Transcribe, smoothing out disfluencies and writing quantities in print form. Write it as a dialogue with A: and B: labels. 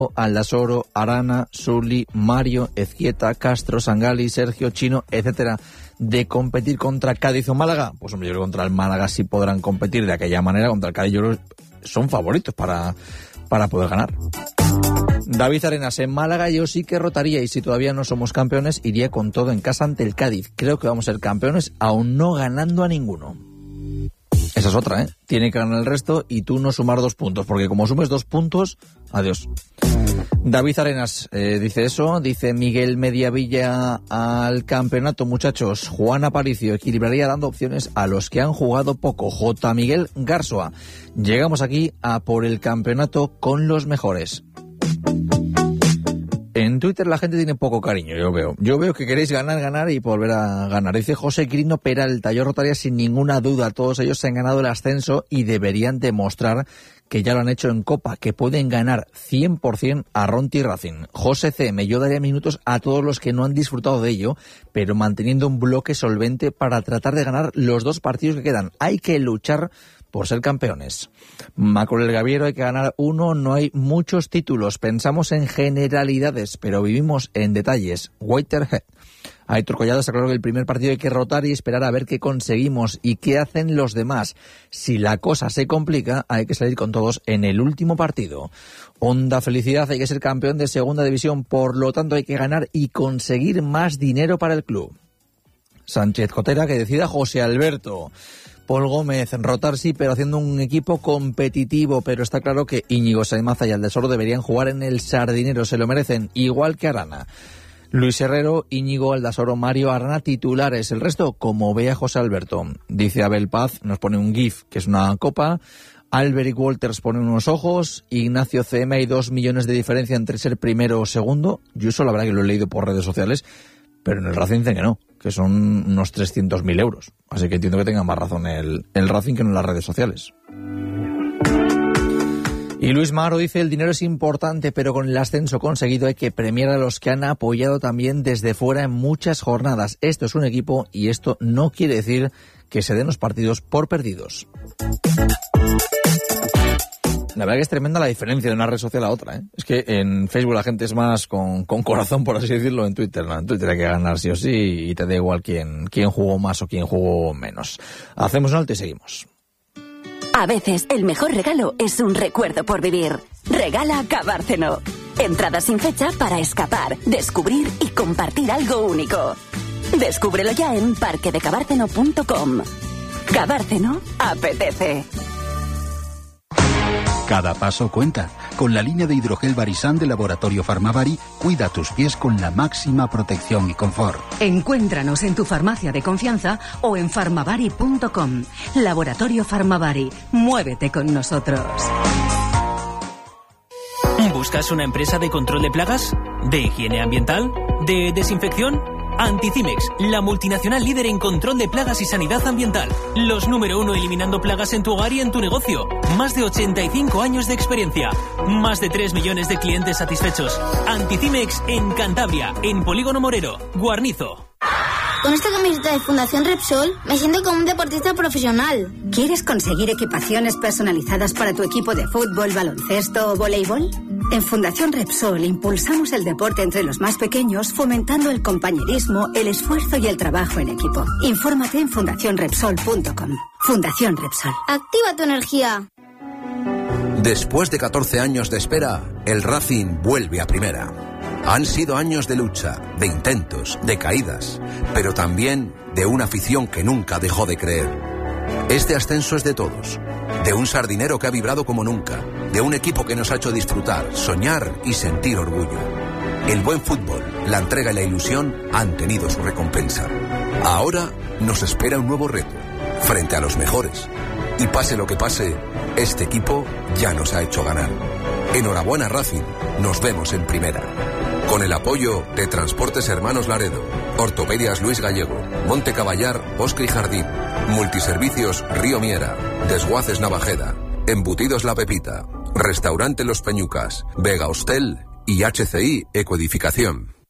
A: Aldasoro, Arana, Sully, Mario, Ezquieta, Castro, Sangali, Sergio, Chino, etcétera, de competir contra Cádiz o Málaga. Pues hombre, yo creo que contra el Málaga sí podrán competir de aquella manera. Contra el Cádiz yo creo que son favoritos para poder ganar. David Arenas, en Málaga yo sí que rotaría, y si todavía no somos campeones, iría con todo en casa ante el Cádiz. Creo que vamos a ser campeones aún no ganando a ninguno. Esa es otra, ¿eh? Tiene que ganar el resto y tú no sumar 2 puntos, porque como sumes 2 puntos, adiós. David Arenas dice eso, dice Miguel Mediavilla al campeonato, muchachos. Juan Aparicio equilibraría dando opciones a los que han jugado poco. J. Miguel Garzoa, llegamos aquí a por el campeonato con los mejores. En Twitter la gente tiene poco cariño, yo veo que queréis ganar y volver a ganar. Dice José Quirino Peralta, yo rotaría sin ninguna duda. Todos ellos se han ganado el ascenso y deberían demostrar que ya lo han hecho en Copa, que pueden ganar 100% a Ronti Racing. José CM, yo daría minutos a todos los que no han disfrutado de ello, pero manteniendo un bloque solvente para tratar de ganar los 2 partidos que quedan. Hay que luchar por ser campeones. Macorel Gaviero, hay que ganar 1, no hay muchos títulos. Pensamos en generalidades, pero vivimos en detalles. Whitehead. Aitor Collado está claro que el primer partido hay que rotar y esperar a ver qué conseguimos y qué hacen los demás. Si la cosa se complica, hay que salir con todos en el último partido. Honda Felicidad, hay que ser campeón de segunda división, por lo tanto hay que ganar y conseguir más dinero para el club. Sánchez Cotera, que decida José Alberto. Paul Gómez, rotar sí, pero haciendo un equipo competitivo, pero está claro que Íñigo Saimaza y Aldasoro deberían jugar en el Sardinero, se lo merecen, igual que Arana. Luis Herrero, Íñigo, Aldasoro, Mario, Arana titulares, el resto como vea José Alberto. Dice Abel Paz, nos pone un GIF, que es una copa. Alberic Walters pone unos ojos. Ignacio CM, hay 2 millones de diferencia entre ser primero o segundo. Yo eso la verdad que lo he leído por redes sociales, pero en el Racing dicen que no, que son unos 300.000 euros. Así que entiendo que tenga más razón el Racing que no en las redes sociales. Y Luis Maro dice, el dinero es importante, pero con el ascenso conseguido hay que premiar a los que han apoyado también desde fuera en muchas jornadas. Esto es un equipo y esto no quiere decir que se den los partidos por perdidos. La verdad que es tremenda la diferencia de una red social a otra, ¿eh? Es que en Facebook la gente es más con corazón, por así decirlo. En Twitter no, en Twitter hay que ganar sí o sí y te da igual quién jugó más o quién jugó menos. Hacemos un alto y seguimos.
B: A veces el mejor regalo es un recuerdo por vivir. Regala Cabárceno. Entradas sin fecha para escapar, descubrir y compartir algo único. Descúbrelo ya en parquedecabárceno.com. Cabárceno apetece.
C: Cada paso cuenta. Con la línea de hidrogel Barisan de Laboratorio Farmavari, cuida tus pies con la máxima protección y confort.
D: Encuéntranos en tu farmacia de confianza o en farmavari.com. Laboratorio Farmavari, muévete con nosotros.
E: ¿Buscas una empresa de control de plagas? ¿De higiene ambiental? ¿De desinfección? Anticimex, la multinacional líder en control de plagas y sanidad ambiental. Los número 1 eliminando plagas en tu hogar y en tu negocio. Más de 85 años de experiencia. Más de 3 millones de clientes satisfechos. Anticimex en Cantabria, en Polígono Morero, Guarnizo.
F: Con esta camiseta de Fundación Repsol me siento como un deportista profesional.
D: ¿Quieres conseguir equipaciones personalizadas para tu equipo de fútbol, baloncesto o voleibol? En Fundación Repsol impulsamos el deporte entre los más pequeños, fomentando el compañerismo, el esfuerzo y el trabajo en equipo. Infórmate en fundacionrepsol.com. Fundación Repsol.
F: Activa tu energía.
G: Después de 14 años de espera, el Racing vuelve a primera. Han sido años de lucha, de intentos, de caídas, pero también de una afición que nunca dejó de creer. Este ascenso es de todos, de un sardinero que ha vibrado como nunca, de un equipo que nos ha hecho disfrutar, soñar y sentir orgullo. El buen fútbol, la entrega y la ilusión han tenido su recompensa. Ahora nos espera un nuevo reto, frente a los mejores. Y pase lo que pase, este equipo ya nos ha hecho ganar. Enhorabuena Racing, nos vemos en primera. Con el apoyo de Transportes Hermanos Laredo, Ortopedias Luis Gallego, Monte Caballar, Bosque y Jardín, Multiservicios Río Miera, Desguaces Navajeda, Embutidos La Pepita, Restaurante Los Peñucas, Vega Hostel y HCI Ecoedificación.